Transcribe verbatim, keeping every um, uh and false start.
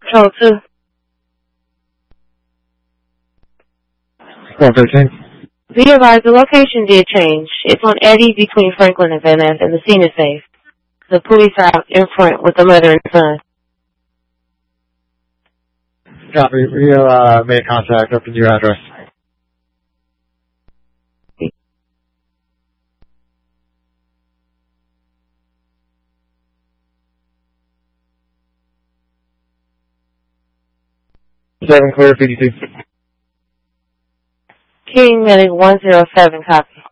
Control two. four thirteen. Be advised, the location did change. It's on Eddie between Franklin and Van Ness, and the scene is safe. The police are out in front with the mother and son. Copy. We uh, made contact up the new address. Seven clear, fifty-two. King Medic one zero seven, copy.